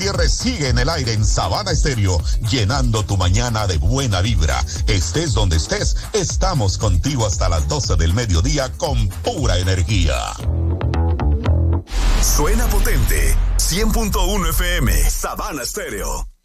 Gutiérrez sigue en el aire en Sabana Estéreo, llenando tu mañana de buena vibra. Estés donde estés, estamos contigo hasta las 12 del mediodía con pura energía. Suena potente, 100.1 FM, Sabana Estéreo.